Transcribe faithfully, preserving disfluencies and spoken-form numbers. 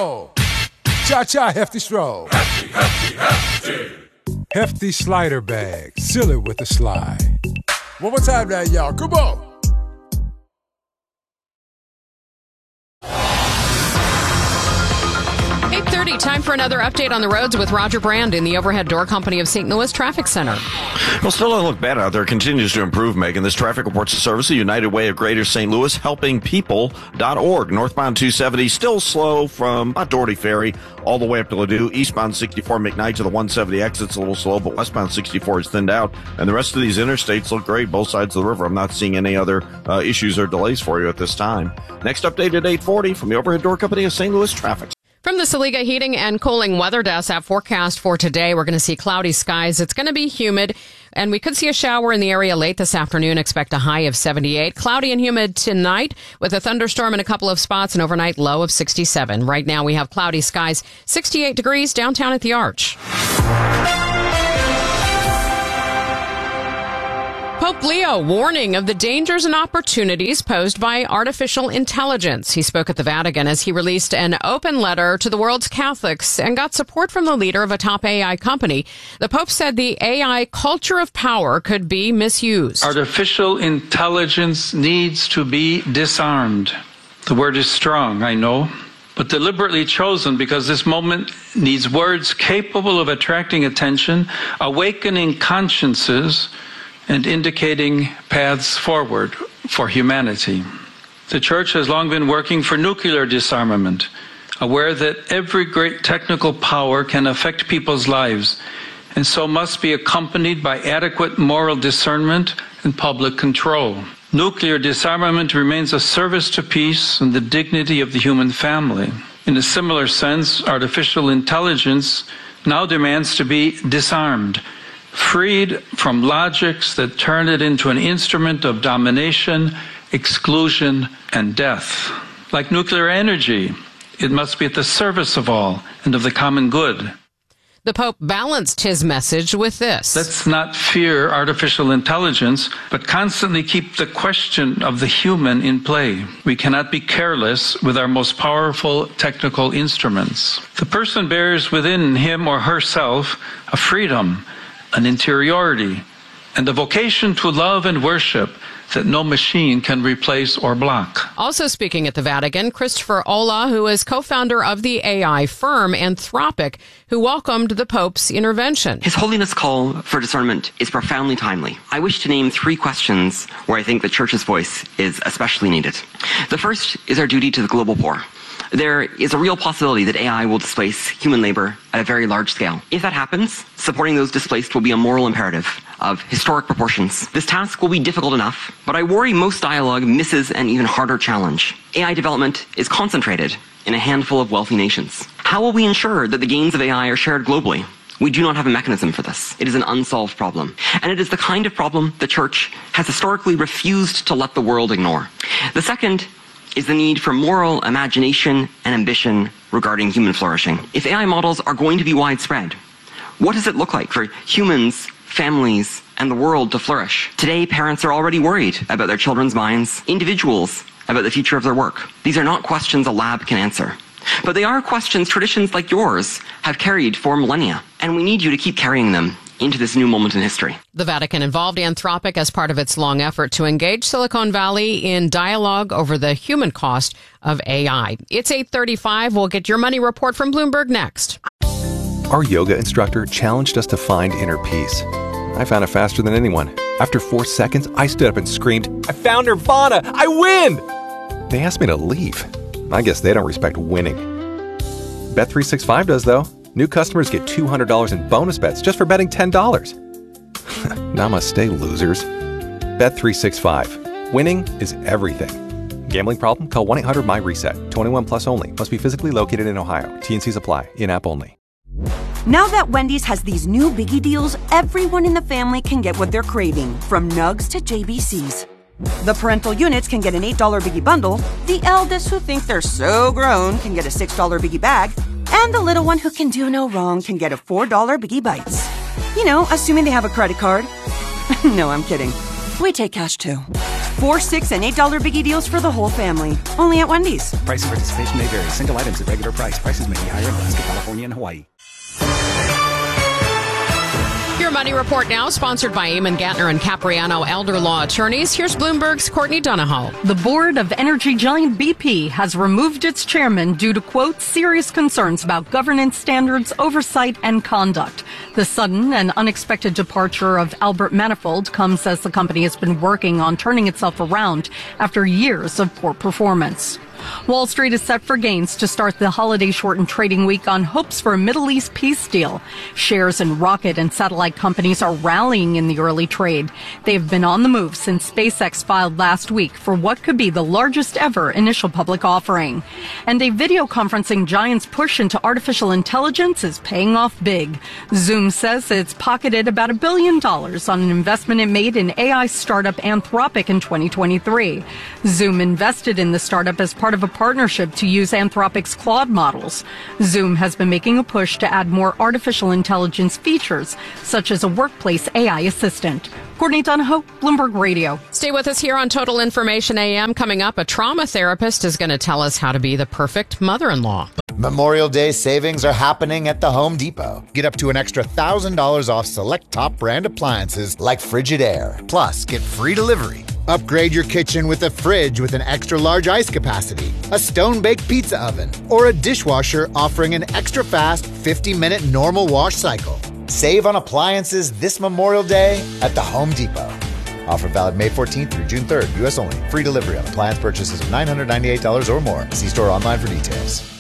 roll. Cha-cha, hefty stroll. Hefty, hefty, hefty. Hefty slider bag. Seal it with a slide. One more time now, y'all. Come on. eight thirty, time for another update on the roads with Roger Brand in the Overhead Door Company of Saint Louis Traffic Center. Well, still doesn't look bad out there. Continues to improve, Megan. This traffic reports the service of United Way of Greater Saint Louis, helping people dot org. Northbound two seventy, still slow from about Doherty Ferry all the way up to Ladue. Eastbound sixty-four McKnight to the one seventy exit's a little slow, but westbound sixty-four is thinned out. And the rest of these interstates look great, both sides of the river. I'm not seeing any other uh, issues or delays for you at this time. Next update at eight forty from the Overhead Door Company of Saint Louis Traffic. From the Saliga Heating and Cooling Weather Desk, that forecast for today, we're going to see cloudy skies. It's going to be humid, and we could see a shower in the area late this afternoon. Expect a high of seventy-eight. Cloudy and humid tonight with a thunderstorm in a couple of spots, an overnight low of sixty-seven. Right now, we have cloudy skies, sixty-eight degrees downtown at the Arch. Pope Leo warning of the dangers and opportunities posed by artificial intelligence. He spoke at the Vatican as he released an open letter to the world's Catholics and got support from the leader of a top A I company. The Pope said the A I culture of power could be misused. Artificial intelligence needs to be disarmed. The word is strong, I know, but deliberately chosen because this moment needs words capable of attracting attention, awakening consciences, and indicating paths forward for humanity. The Church has long been working for nuclear disarmament, aware that every great technical power can affect people's lives, and so must be accompanied by adequate moral discernment and public control. Nuclear disarmament remains a service to peace and the dignity of the human family. In a similar sense, artificial intelligence now demands to be disarmed, freed from logics that turn it into an instrument of domination, exclusion, and death. Like nuclear energy, it must be at the service of all and of the common good. The Pope balanced his message with this. Let's not fear artificial intelligence, but constantly keep the question of the human in play. We cannot be careless with our most powerful technical instruments. The person bears within him or herself a freedom, an interiority, and a vocation to love and worship that no machine can replace or block. Also speaking at the Vatican, Christopher Olah, who is co-founder of the A I firm Anthropic, who welcomed the Pope's intervention. His Holiness' call for discernment is profoundly timely. I wish to name three questions where I think the Church's voice is especially needed. The first is our duty to the global poor. There is a real possibility that A I will displace human labor at a very large scale. If that happens, supporting those displaced will be a moral imperative of historic proportions. This task will be difficult enough, but I worry most dialogue misses an even harder challenge. A I development is concentrated in a handful of wealthy nations. How will we ensure that the gains of A I are shared globally? We do not have a mechanism for this. It is an unsolved problem. And it is the kind of problem the Church has historically refused to let the world ignore. The second is the need for moral imagination and ambition regarding human flourishing. If A I models are going to be widespread, what does it look like for humans, families, and the world to flourish? Today, parents are already worried about their children's minds, individuals about the future of their work. These are not questions a lab can answer, but they are questions traditions like yours have carried for millennia, and we need you to keep carrying them into this new moment in history. The Vatican involved Anthropic as part of its long effort to engage Silicon Valley in dialogue over the human cost of A I. It's eight thirty-five. We'll get your money report from Bloomberg next. Our yoga instructor challenged us to find inner peace. I found it faster than anyone. After four seconds, I stood up and screamed, "I found Nirvana! I win!" They asked me to leave. I guess they don't respect winning. Bet three sixty-five does, though. New customers get two hundred dollars in bonus bets just for betting ten dollars. Namaste, losers. Bet three sixty-five. Winning is everything. Gambling problem? Call one eight hundred M Y reset. twenty-one plus only. Must be physically located in Ohio. T and Cs apply. In-app only. Now that Wendy's has these new biggie deals, everyone in the family can get what they're craving, from nugs to J B Cs. The parental units can get an eight dollar biggie bundle, the eldest who think they're so grown can get a six dollar biggie bag, and the little one who can do no wrong can get a four dollar Biggie Bites. You know, assuming they have a credit card. No, I'm kidding. We take cash too. Four, six, and eight dollar biggie deals for the whole family. Only at Wendy's. Price and participation may vary. Single items at regular price. Prices may be higher in Alaska, California, and Hawaii. Your Money Report now, sponsored by Eamon Gantner and Capriano Elder Law Attorneys. Here's Bloomberg's Courtney Donahoe. The board of energy giant B P has removed its chairman due to, quote, serious concerns about governance standards, oversight, and conduct. The sudden and unexpected departure of Albert Manifold comes as the company has been working on turning itself around after years of poor performance. Wall Street is set for gains to start the holiday-shortened trading week on hopes for a Middle East peace deal. Shares in rocket and satellite companies are rallying in the early trade. They have been on the move since SpaceX filed last week for what could be the largest ever initial public offering. And a video conferencing giant's push into artificial intelligence is paying off big. Zoom says it's pocketed about a billion dollars on an investment it made in A I startup Anthropic in twenty twenty-three. Zoom invested in the startup as part of a partnership to use Anthropic's Claude models. Zoom has been making a push to add more artificial intelligence features, such as a workplace A I assistant. Courtney Donahoe, Bloomberg Radio. Stay with us here on Total Information A M. Coming up, a trauma therapist is going to tell us how to be the perfect mother-in-law. Memorial Day savings are happening at the Home Depot. Get up to an extra one thousand dollars off select top brand appliances like Frigidaire. Plus, get free delivery. Upgrade your kitchen with a fridge with an extra large ice capacity, a stone-baked pizza oven, or a dishwasher offering an extra fast fifty minute normal wash cycle. Save on appliances this Memorial Day at the Home Depot. Offer valid May fourteenth through June third, U S only. Free delivery on appliance purchases of nine hundred ninety-eight dollars or more. See store online for details.